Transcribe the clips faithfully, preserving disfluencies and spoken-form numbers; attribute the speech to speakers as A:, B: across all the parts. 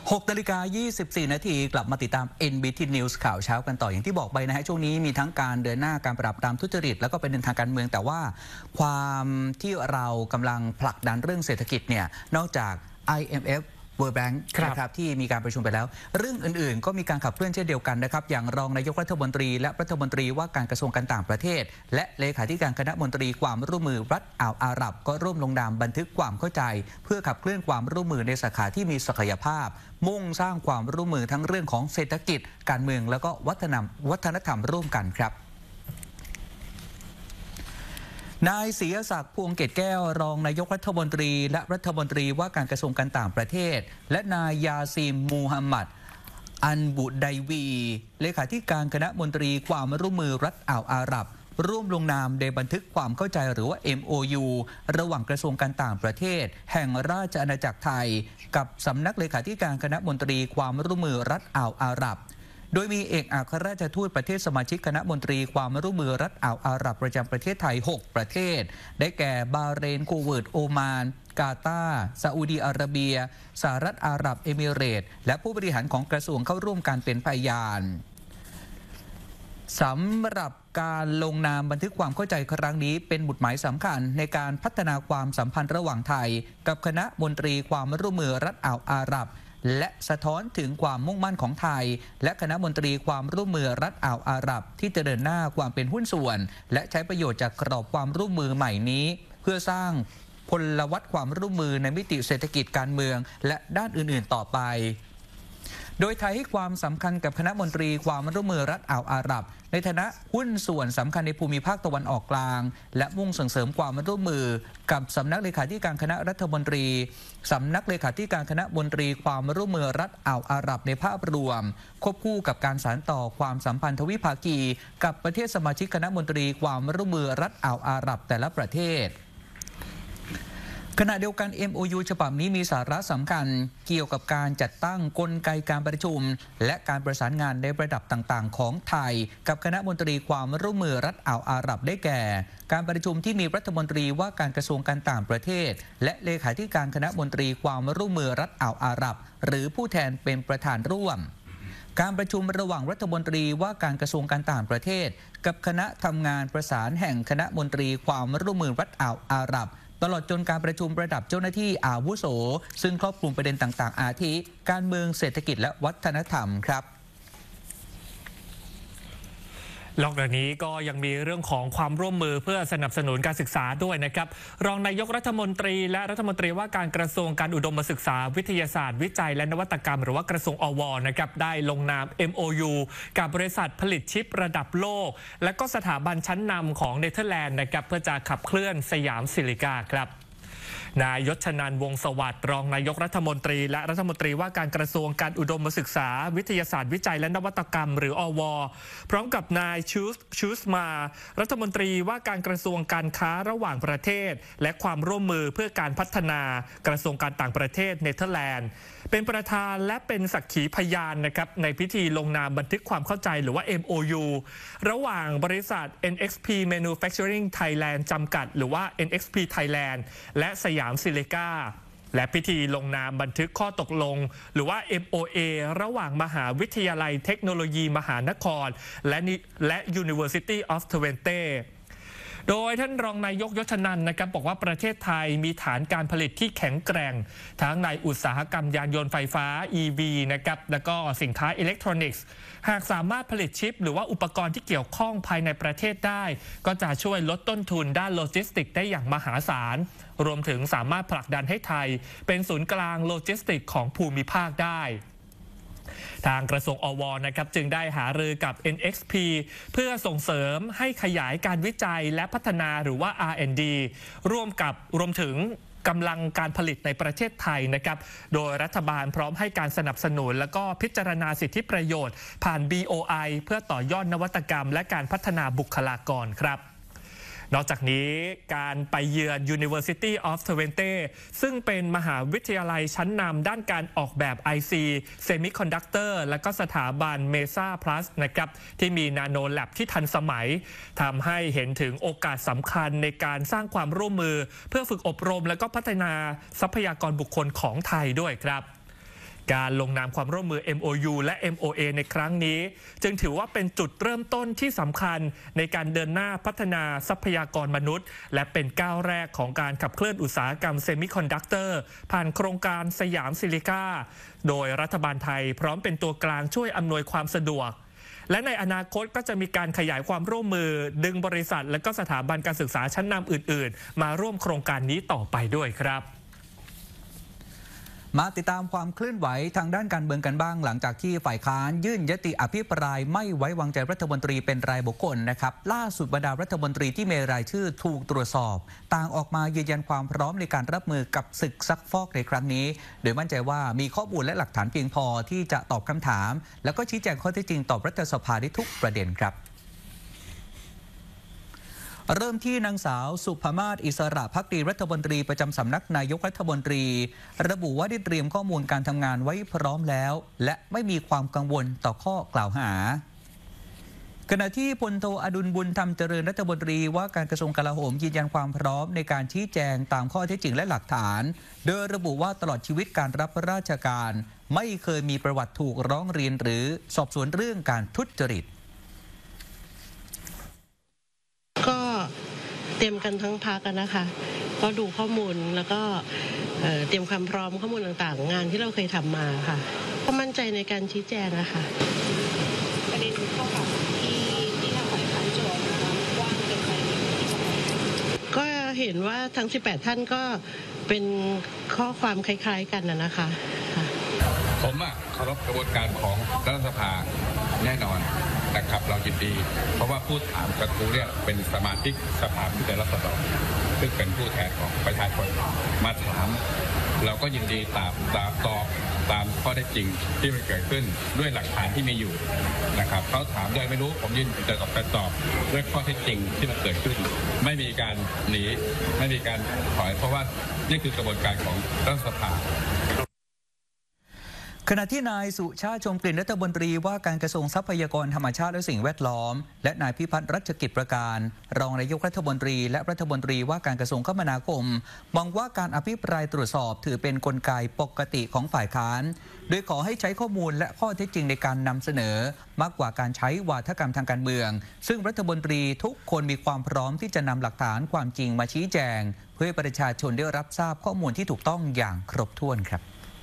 A: หกนาฬิกายี่สิบสี่นาทีกลับมาติดตาม เอ็น บี ที News ข่าวเช้ากันต่ออย่างที่บอกไปนะฮะช่วงนี้มีทั้งการเดินหน้าการปราบปรามทุจริตแล้วก็เป็นทางการเมืองแต่ว่าความที่เรากำลังผลักดันเรื่องเศรษฐกิจเนี่ยนอกจาก ไอ เอ็ม เอฟWorld Bank นะครับที่มีการประชุมไปแล้วเรื่องอื่นๆก็มีการขับเคลื่อนเช่นเดียวกันนะครับอย่างรองนายกรัฐมนตรีและรัฐมนตรีว่าการกระทรวงการต่างประเทศและเลขาธิการคณะมนตรีความร่วมมือรัฐอ่าวอาหรับก็ร่วมลงนามบันทึกความเข้าใจเพื่อขับเคลื่อนความร่วมมือในสาขาที่มีศักยภาพมุ่งสร้างความร่วมมือทั้งเรื่องของเศรษฐกิจการเมืองแล้วก็วัฒนธรรมวัฒนธรรมร่วมกันครับนายศรีศักดิ์พวงเกตแก้วรองนายกรัฐมนตรีและรัฐมนตรีว่าการกระทรวงการต่างประเทศและนายยาซีมมูฮัมหมัดอันบุไดวีเลขาธิการคณะมนตรีความร่วมมือรัฐอ่าวอาหรับร่วมลงนามในบันทึกความเข้าใจหรือว่า เอ็ม โอ ยู ระหว่างกระทรวงการต่างประเทศแห่งราชอาณาจักรไทยกับสำนักเลขาธิการคณะมนตรีความร่วมมือรัฐอ่าวอาหรับโดยมีเอกอัครราชทูตประเทศสมาชิกคณะมนตรีความร่วมมือรัฐอ่าวอาหรับประจำประเทศไทยหกประเทศได้แก่บาห์เรนคูเวิร์ตโอมานกาตาร์ซาอุดีอาระเบียสหรัฐอาหรับเอมิเรตส์และผู้บริหารของกระทรวงเข้าร่วมการเป็นพยานสำหรับการลงนามบันทึกความเข้าใจครั้งนี้เป็นหมุดหมายสำคัญในการพัฒนาความสัมพันธ์ระหว่างไทยกับคณะมนตรีความร่วมมือรัฐอ่าวอาหรับและสะท้อนถึงความมุ่งมั่นของไทยและคณะมนตรีความร่วมมือรัฐอ่าวอาหรับที่จะเดินหน้าความเป็นหุ้นส่วนและใช้ประโยชน์จากกรอบความร่วมมือใหม่นี้เพื่อสร้างพลวัตความร่วมมือในมิติเศรษฐกิจการเมืองและด้านอื่นๆต่อไปโดยไทยให้ความสำคัญกับคณะมนตรีความร่วมมือรัฐอ่าวอาหรับในฐานะหุ้นส่วนสำคัญในภูมิภาคตะวันออกกลางและมุ่งส่งเสริมความร่วมมือกับสำนักเลขาธิการคณะรัฐมนตรีสำนักเลขาธิการคณะมนตรีความร่วมมือรัฐอ่าวอาหรับในภาพรวมควบคู่กับการสานต่อความสัมพันธ์ทวิภาคีกับประเทศสมาชิกคณะมนตรีความร่วมมือรัฐอ่าวอาหรับแต่ละประเทศขณะเดียวกัน เอ็ม โอ ยู ฉบับนี้มีสาระสำคัญเกี่ยวกับการจัดตั้งกลไกการประชุมและการประสานงานในระดับต่างๆของไทยกับคณะมนตรีความร่วมมือรัฐอ่าวอาหรับได้แก่การประชุมที่มีรัฐมนตรีว่าการกระทรวงการต่างประเทศและเลขาธิการคณะมนตรีความร่วมมือรัฐอ่าวอาหรับหรือผู้แทนเป็นประธานร่วมการประชุมระหว่างรัฐมนตรีว่าการกระทรวงการต่างประเทศกับคณะทำงานประสานแห่งคณะมนตรีความร่วมมือรัฐอ่าวอาหรับตลอดจนการประชุมระดับเจ้าหน้าที่อาวุโสซึ่งครอบคลุมประเด็นต่างๆอาทิการเมืองเศรษฐกิจและวัฒนธรรมครับ
B: นอกจากนี้ก็ยังมีเรื่องของความร่วมมือเพื่อสนับสนุนการศึกษาด้วยนะครับรองนายกรัฐมนตรีและรัฐมนตรีว่าการกระทรวงการอุดมศึกษาวิทยาศาสตร์วิจัยและนวัตกรรมหรือว่ากระทรวงอวนะครับได้ลงนาม เอ็ม โอ ยู กับบริษัทผลิตชิประดับโลกและก็สถาบันชั้นนำของเนเธอร์แลนด์นะครับเพื่อจะขับเคลื่อนสยามซิลิก้าครับนายยศชนันท์วงศ์สวัสดิ์รองนายกรัฐมนตรีและรัฐมนตรีว่าการกระทรวงการอุดมศึกษาวิทยาศาสตร์วิจัยและนวัตกรรมหรืออวพร้อมกับนายชูสชูสมารัฐมนตรีว่าการกระทรวงการค้าระหว่างประเทศและความร่วมมือเพื่อการพัฒนากระทรวงการต่างประเทศเนเธอร์แลนด์เป็นประธานและเป็นสักขีพยานนะครับในพิธีลงนามบันทึกความเข้าใจหรือว่า เอ็ม โอ ยู ระหว่างบริษัท เอ็น เอ็กซ์ พี Manufacturing Thailand จำกัดหรือว่า เอ็น เอ็กซ์ พี Thailand และสยามซิลิก้าและพิธีลงนามบันทึกข้อตกลงหรือว่า เอ็ม โอ เอ ระหว่างมหาวิทยาลัยเทคโนโลยีมหานครและและ University of Twenteโดยท่านรองนายกยศชนันท์นะครับบอกว่าประเทศไทยมีฐานการผลิตที่แข็งแกร่งทั้งในอุตสาหกรรมยานยนต์ไฟฟ้า อี วี นะครับแล้วก็สินค้าอิเล็กทรอนิกส์หากสามารถผลิตชิปหรือว่าอุปกรณ์ที่เกี่ยวข้องภายในประเทศได้ก็จะช่วยลดต้นทุนด้านโลจิสติกได้อย่างมหาศาลรวมถึงสามารถผลักดันให้ไทยเป็นศูนย์กลางโลจิสติกของภูมิภาคได้ทางกระทรวงอวนะครับจึงได้หารือกับ เอ็น เอ็กซ์ พี เพื่อส่งเสริมให้ขยายการวิจัยและพัฒนาหรือว่า อาร์ แอนด์ ดี ร่วมกับรวมถึงกำลังการผลิตในประเทศไทยนะครับโดยรัฐบาลพร้อมให้การสนับสนุนและก็พิจารณาสิทธิประโยชน์ผ่าน บี โอ ไอ เพื่อต่อยอดนวัตกรรมและการพัฒนาบุคลากรครับนอกจากนี้การไปเยือน University of Twente ซึ่งเป็นมหาวิทยาลัยชั้นนำด้านการออกแบบ ไอ ซี Semiconductor และก็สถาบัน Mesa Plus นะครับที่มี Nano Lab ที่ทันสมัยทำให้เห็นถึงโอกาสสำคัญในการสร้างความร่วมมือเพื่อฝึกอบรมและก็พัฒนาทรัพยากรบุคคลของไทยด้วยครับการลงนามความร่วมมือ เอ็ม โอ ยู และ เอ็ม โอ เอ ในครั้งนี้จึงถือว่าเป็นจุดเริ่มต้นที่สำคัญในการเดินหน้าพัฒนาทรัพยากรมนุษย์และเป็นก้าวแรกของการขับเคลื่อนอุตสาหกรรมเซมิคอนดักเตอร์ผ่านโครงการสยามซิลิก้าโดยรัฐบาลไทยพร้อมเป็นตัวกลางช่วยอำนวยความสะดวกและในอนาคตก็จะมีการขยายความร่วมมือดึงบริษัทและก็สถาบันการศึกษาชั้นนำอื่นๆมาร่วมโครงการนี้ต่อไปด้วยครับ
A: มาติดตามความเคลื่อนไหวทางด้านการเมืองกันบ้างหลังจากที่ฝ่ายค้านยื่นยติอภิปรายไม่ไว้วางใจรัฐมนตรีเป็นรายบุคคลนะครับล่าสุดบรรดารัฐมนตรีที่มีรายชื่อถูกตรวจสอบต่างออกมายืนยันความพร้อมในการรับมือกับศึกซักฟอกในครั้งนี้โดยมั่นใจว่ามีข้อมูลและหลักฐานเพียงพอที่จะตอบคำถามแล้วก็ชี้แจงข้อเท็จจริงต่อรัฐสภาได้ทุกประเด็นครับเริ่มที่นางสาวสุภมาศอิสระภักดีรัฐมนตรีประจำสำนักนายกรัฐมนตรีระบุว่าได้เตรียมข้อมูลการทำงานไว้พร้อมแล้วและไม่มีความกังวลต่อข้อกล่าวหาขณะที่พลโทอดุลบุญธรรมเจริญรัฐมนตรีว่าการกระทรวงกลาโหมยืนยันความพร้อมในการชี้แจงตามข้อเท็จจริงและหลักฐานโดยระบุว่าตลอดชีวิตการรับราชการไม่เคยมีประวัติถูกร้องเรียนหรือสอบสวนเรื่องการทุจริต
C: ก็เตรียมกันทั้งพรรคนะคะก็ดูข้อมูลแล้วก็เตรียมความพร้อมข้อมูลต่างๆงานที่เราเคยทำมาค่ะก็มั่นใจในการชี้แจงนะคะ
D: ประเด็นข้อความที่ที่ทางฝ่ายค้านโจทย์ว่างเกินไป
C: ก็เห็นว่าทั้งสิบแปดท่านก็เป็นข้อความคล้ายๆกันนะคะ
E: ผมอะเคารพกระบวนการของรัฐสภาแน่นอนนะครับเรายินดีเพราะว่าผู้ถามกระทู้เนี่ยเป็นสมาชิกสภาผู้แทนราษฎรซึ่งเป็นผู้แทนของประชาชนมาถามเราก็ยินดีตามตามตอบตามข้อเท็จจริงที่มันเกิดขึ้นด้วยหลักฐานที่มีอยู่นะครับเขาถามโดยไม่รู้ผมยินดีจะตอบไปตอบด้วยข้อเท็จจริงที่มันเกิดขึ้นไม่มีการหนีไม่มีการถอยเพราะว่านี่คือกระบวนการของรัฐสภา
A: ขณะที่นายสุชาติชมกลิ่นรัฐมนตรีว่าการกระทรวงทรัพยากรธรรมชาติและสิ่งแวดล้อมและนายพิพัฒน์รัชกิจประการรองนายกรัฐมนตรีและรัฐมนตรีว่าการกระทรวงคมนาคมมองว่าการอภิปรายตรวจสอบถือเป็นกลไกปกติของฝ่ายค้านโดยขอให้ใช้ข้อมูลและข้อเท็จจริงในการนำเสนอมากกว่าการใช้วาทกรรมทางการเมืองซึ่งรัฐมนตรีทุกคนมีความพร้อมที่จะนำหลักฐานความจริงมาชี้แจงเพื่อให้ประชาชนได้รับทราบข้อมูลที่ถูกต้องอย่างครบถ้วนครับ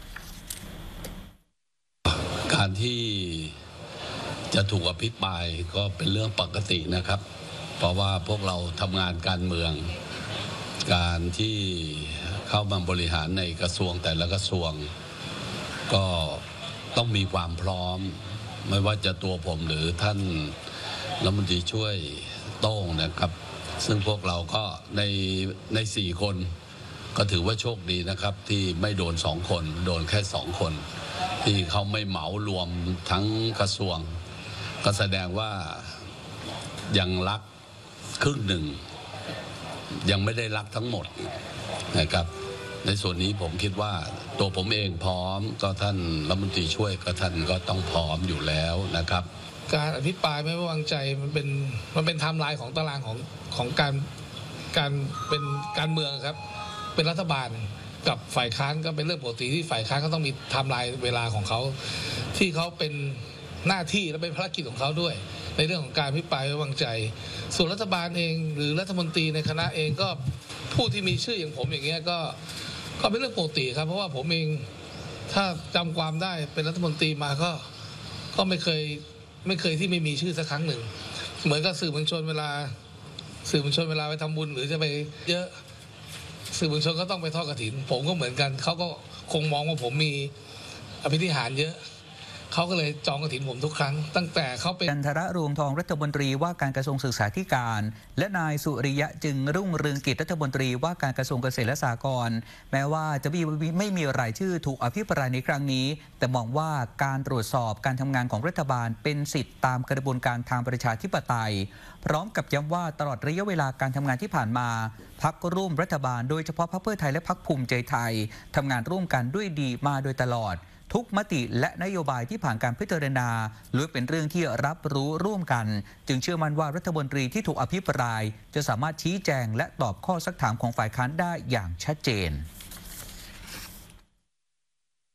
F: การที่จะถูกอภิปรายก็เป็นเรื่องปกตินะครับเพราะว่าพวกเราทำงานการเมืองการที่เข้ามาบริหารในกระทรวงแต่ละกระทรวงก็ต้องมีความพร้อมไม่ว่าจะตัวผมหรือท่านรัฐมนตรีช่วยโต้งนะครับซึ่งพวกเราก็ในในสี่คนก็ถือว่าโชคดีนะครับที่ไม่โดนสองคนโดนแค่สองคนที่เขาไม่เหมารวมทั้งกระทรวงก็แสดงว่ายังรักครึ่งหนึ่งยังไม่ได้รักทั้งหมดนะครับในส่วนนี้ผมคิดว่าตัวผมเองพร้อมก็ท่านรัฐมนตรีช่วยก็ท่านก็ต้องพร้อมอยู่แล้วนะครับ
G: การอภิปรายไม่ไว้วางใจมันเป็นมันเป็นไทม์ไลน์ของตารางของของการการเป็นการเมืองครับเป็นรัฐบาลกับฝ่ายค้านก็เป็นเรื่องปกติที่ฝ่ายค้านก็ต้องมีไทม์ไลน์เวลาของเขาที่เขาเป็นหน้าที่และเป็นภารกิจของเขาด้วยในเรื่องของการอภิปรายไว้วางใจส่วนรัฐบาลเองหรือรัฐมนตรีในคณะเองก็ผู้ที่มีชื่ออย่างผมอย่างเงี้ยก็ก็เป็นเรื่องปกติครับเพราะว่าผมเองถ้าจำความได้เป็นรัฐมนตรีมาก็ก็ไม่เคยไม่เคยที่ไม่มีชื่อสักครั้งหนึ่งเหมือนกับสื่อมวลชนเวลาสื่อมวลชนเวลาไปทำบุญหรือจะไปเยอะสื่อมวลชนก็ต้องไปทอดกฐินผมก็เหมือนกันเขาก็คงมองว่าผมมีอภินิหารเยอะเขาก็เลยจองกฐินผมทุกครั้งตั้งแต่เขาเป็น
A: จันทระรวงทองรัฐมนตรีว่าการกระทรวงศึกษาธิการและนายสุริยะจึงรุ่งเรืองกิจรัฐมนตรีว่าการกระทรวงเกษตรและสหกรณ์แม้ว่าจะมีไม่มีรายชื่อถูกอภิปรายในครั้งนี้แต่มองว่าการตรวจสอบการทำงานของรัฐบาลเป็นสิทธิตามกระบวนการทางประชาธิปไตยพร้อมกับย้ำว่าตลอดระยะเวลาการทำงานที่ผ่านมาพรรคร่วมรัฐบาลโดยเฉพาะพรรคเพื่อไทยและพรรคภูมิใจไทยทำงานร่วมกันด้วยดีมาโดยตลอดทุกมติและนโยบายที่ผ่านการพิจารณาล้วนเป็นเรื่องที่รับรู้ร่วมกันจึงเชื่อมั่นว่ารัฐมนตรีที่ถูกอภิปรายจะสามารถชี้แจงและตอบข้อซักถามของฝ่ายค้านได้อย่างชัดเจน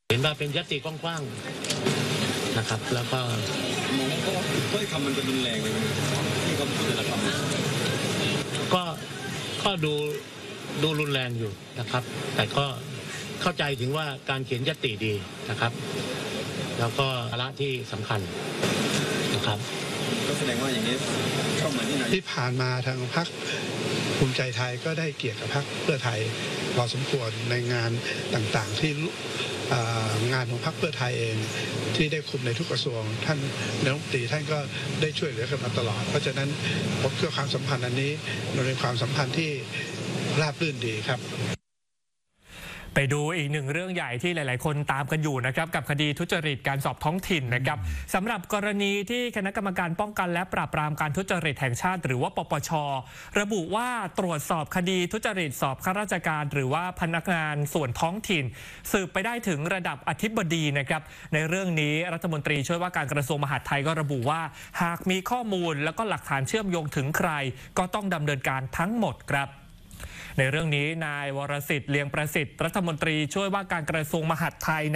H: เห็นว่าเป็นยติกว้างๆนะครับแล้วก็มองว่าถ้อยคำมันจะรุนแรงเลยที่เขาพูดแต่ละคำก็ก็ดูดูรุนแรงอยู่นะครับแต่ก็เข้าใจถึงว่าการเขียนยติดีนะครับแล้วก็สาระที่สำคัญนะครับก็แสดงว่าอย่างนี้เข้ามาที่ไหนที่ผ่านมาทางพรรคภูมิใจไทยก็ได้เกียรติกับพรรคเพื่อไทยพอสมควรในงานต่างๆที่งานของพรรคเพื่อไทยเองที่ได้คุมในทุกกระทรวงท่านนายกรัฐมนตรีท่านก็ได้ช่วยเหลือกันมาตลอดเพราะฉะนั้นผมเชื่อความสัมพันธ์อันนี้มันเป็นความสัมพันธ์ที่ราบรื่นดีครับ
B: ไปดูอีกหนึ่งเรื่องใหญ่ที่หลายๆคนตามกันอยู่นะครับกับคดีทุจริตการสอบท้องถิ่นนะครับสำหรับกรณีที่คณะกรรมการป้องกันและปราบปรามการทุจริตแห่งชาติหรือว่าปปช.ระบุว่าตรวจสอบคดีทุจริตสอบข้าราชการหรือว่าพนักงานส่วนท้องถิ่นสืบไปได้ถึงระดับอธิบดีนะครับในเรื่องนี้รัฐมนตรีช่วยว่าการกระทรวงมหาดไทยก็ระบุว่าหากมีข้อมูลแล้วก็หลักฐานเชื่อมโยงถึงใครก็ต้องดำเนินการทั้งหมดครับในเรื่องนี้นายวรสิทธิ์เลียงประสิทธิ์รัฐมนตรีช่วยว่าการกระทรวงมหาดไทย